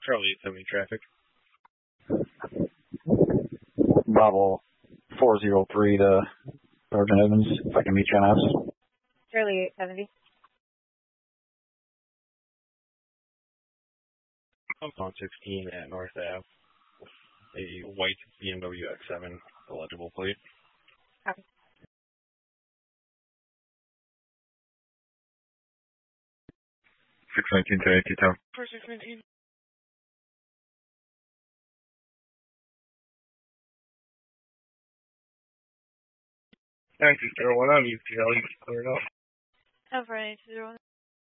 Charlie 870 traffic. Bravo 403 to Sergeant Evans, if I can meet you on S. Charlie 870. On 16 at North Ave. A white BMW X7 illegible plate. Okay. 619 to 82 town. For 619. Thank you, 01, I'm UPL, you can clear it up. Oh, for 920.